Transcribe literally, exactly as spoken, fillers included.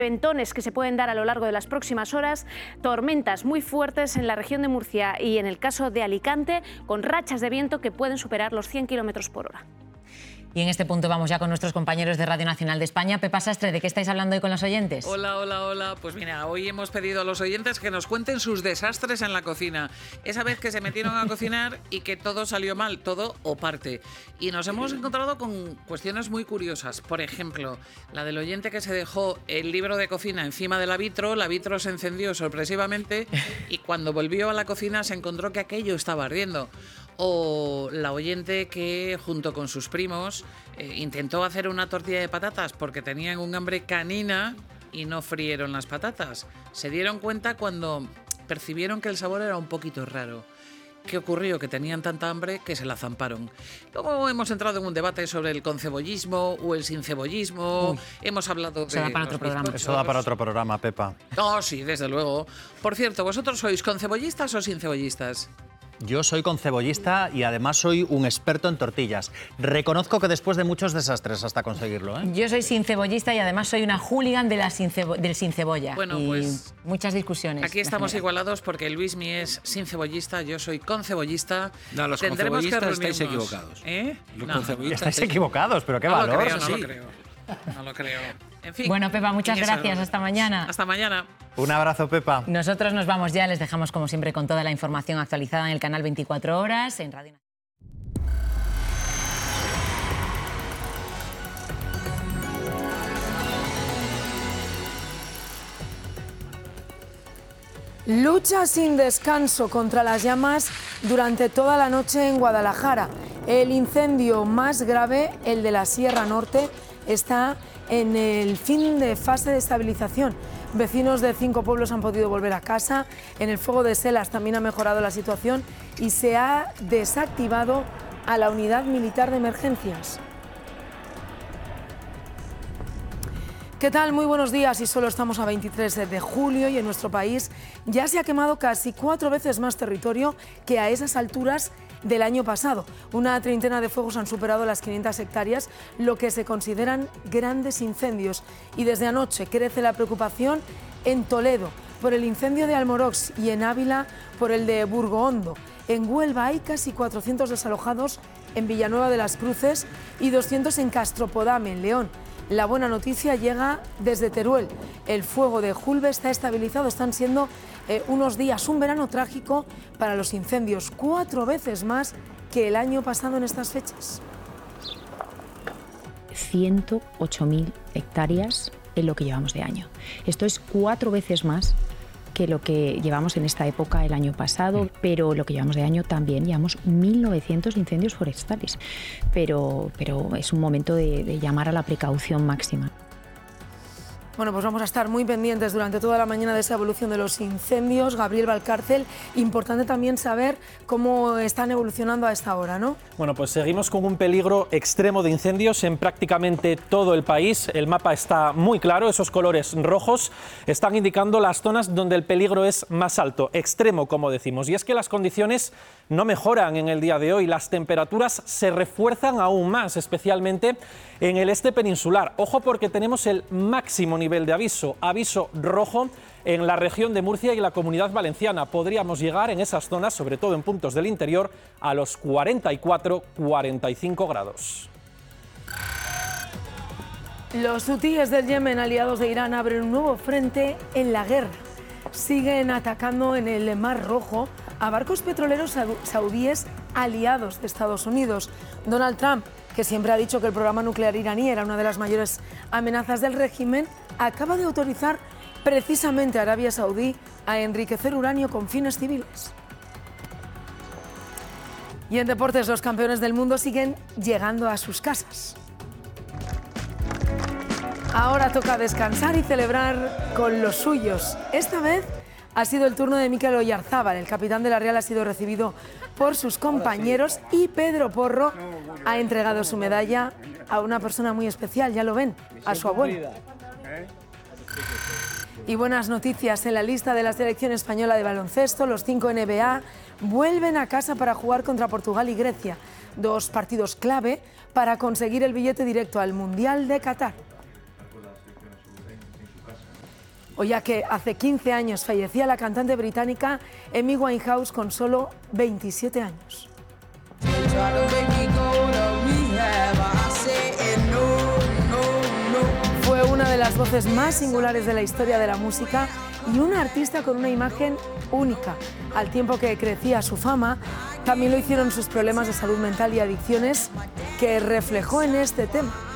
Ventones que se pueden dar a lo largo de las próximas horas, tormentas muy fuertes en la región de Murcia y en el caso de Alicante, con rachas de viento que pueden superar los cien kilómetros por hora. Y en este punto vamos ya con nuestros compañeros de Radio Nacional de España. Pepa Sastre, ¿de qué estáis hablando hoy con los oyentes? Hola, hola, hola. Pues mira, hoy hemos pedido a los oyentes que nos cuenten sus desastres en la cocina. Esa vez que se metieron a cocinar y que todo salió mal, todo o parte. Y nos hemos encontrado con cuestiones muy curiosas. Por ejemplo, la del oyente que se dejó el libro de cocina encima de la vitro, la vitro se encendió sorpresivamente y cuando volvió a la cocina se encontró que aquello estaba ardiendo. O la oyente que, junto con sus primos, eh, intentó hacer una tortilla de patatas porque tenían un hambre canina y no frieron las patatas. Se dieron cuenta cuando percibieron que el sabor era un poquito raro. ¿Qué ocurrió? Que tenían tanta hambre que se la zamparon. Luego hemos entrado en un debate sobre el concebollismo o el sincebollismo. Uy, hemos hablado de... Eso da para otro programa. Eso da para otro programa, Pepa. No, sí, desde luego. Por cierto, ¿vosotros sois concebollistas o sincebollistas? Yo soy concebollista y además soy un experto en tortillas. Reconozco que después de muchos desastres hasta conseguirlo, ¿eh? Yo soy sincebollista y además soy una hooligan de la sincebo del sincebolla. Bueno, y pues muchas discusiones. Aquí estamos igualados porque Luismi es sincebollista, yo soy concebollista. No, los Tendremos que concebollistas estáis reunirnos. equivocados. ¿Eh? Los No, concebollistas Estáis equivocados, pero qué no valor. lo creo, no sí. lo creo. No lo creo. En fin. Bueno, Pepa, muchas Inés gracias. Arroyo. Hasta mañana. Hasta mañana. Un abrazo, Pepa. Nosotros nos vamos ya. Les dejamos, como siempre, con toda la información actualizada en el canal veinticuatro horas, en Radio Nacional. Lucha sin descanso contra las llamas durante toda la noche en Guadalajara. El incendio más grave, el de la Sierra Norte, está en el fin de fase de estabilización. Vecinos de cinco pueblos han podido volver a casa. En el fuego de Selas también ha mejorado la situación y se ha desactivado a la unidad militar de emergencias. ¿Qué tal? Muy buenos días. Y solo estamos a veintitrés de julio y en nuestro país ya se ha quemado casi cuatro veces más territorio que a esas alturas del año pasado. Una treintena de fuegos han superado las quinientas hectáreas, lo que se consideran grandes incendios. Y desde anoche crece la preocupación en Toledo por el incendio de Almorox y en Ávila por el de Burgohondo. En Huelva hay casi cuatrocientos desalojados en Villanueva de las Cruces y doscientos en Castropodame, en León. La buena noticia llega desde Teruel. El fuego de Julbe está estabilizado. Están siendo eh, unos días, un verano trágico para los incendios, cuatro veces más que el año pasado en estas fechas. ciento ocho mil hectáreas en lo que llevamos de año. Esto es cuatro veces más que lo que llevamos en esta época el año pasado, pero lo que llevamos de año también llevamos mil novecientos incendios forestales. Pero, pero es un momento de, de llamar a la precaución máxima. Bueno, pues vamos a estar muy pendientes durante toda la mañana de esa evolución de los incendios. Gabriel Valcárcel, importante también saber cómo están evolucionando a esta hora, ¿no? Bueno, pues seguimos con un peligro extremo de incendios en prácticamente todo el país. El mapa está muy claro, esos colores rojos están indicando las zonas donde el peligro es más alto, extremo, como decimos. Y es que las condiciones no mejoran en el día de hoy, las temperaturas se refuerzan aún más, especialmente en el este peninsular. Ojo, porque tenemos el máximo nivel de aviso, aviso rojo en la región de Murcia y la Comunidad Valenciana. Podríamos llegar en esas zonas, sobre todo en puntos del interior, a los cuarenta y cuatro a cuarenta y cinco grados. Los hutíes del Yemen, aliados de Irán, abren un nuevo frente en la guerra. Siguen atacando en el Mar Rojo a barcos petroleros saudíes aliados de Estados Unidos. Donald Trump, que siempre ha dicho que el programa nuclear iraní era una de las mayores amenazas del régimen, acaba de autorizar precisamente a Arabia Saudí a enriquecer uranio con fines civiles. Y en deportes, los campeones del mundo siguen llegando a sus casas. Ahora toca descansar y celebrar con los suyos. Esta vez ha sido el turno de Mikel Oyarzábal. El capitán de la Real ha sido recibido por sus compañeros y Pedro Porro ha entregado su medalla a una persona muy especial, ya lo ven, a su abuelo. Y buenas noticias en la lista de la selección española de baloncesto. Los cinco N B A vuelven a casa para jugar contra Portugal y Grecia. Dos partidos clave para conseguir el billete directo al Mundial de Qatar. o ya que hace quince años fallecía la cantante británica Amy Winehouse con solo veintisiete años. Fue una de las voces más singulares de la historia de la música y una artista con una imagen única. Al tiempo que crecía su fama, también lo hicieron sus problemas de salud mental y adicciones, que reflejó en este tema.